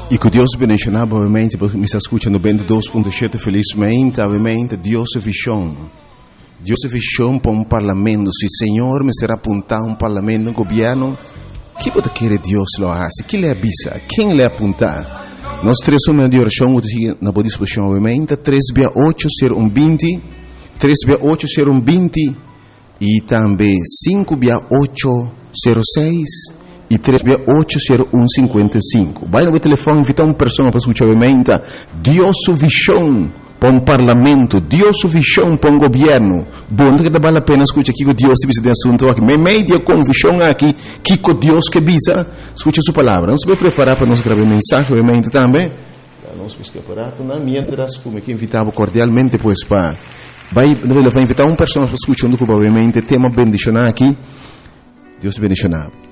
E que Deus bendiga, obviamente, porque me está escutando bem 2.7, felizmente, obviamente, Deus é visão. Deus é visão para um parlamento. Se o Senhor me será apontar um parlamento, um governo, o que pode querer Deus lo hace? Que lhe avisa? Quem lhe apontar? Nós três somos de oração, na boa disposição, obviamente, 3680120, 3680120 e também 56806 e 3680155. Vai no telefone, invitar uma pessoa para escutar, obviamente, Deus é visão para um parlamento, Deus é visão para um governo. Bom, que vale a pena escutar aqui que Deus te visa de assunto aqui. Meio com visão aqui, que Deus que visa, escuta sua palavra. Nós vamos preparar para nós gravar mensagem, obviamente, também. Nós vamos preparar, mientras, como aqui invitava cordialmente, pois, para... Vai invitar uma pessoa para escutar, obviamente, tema bendicionar aqui. Deus te bendicionar.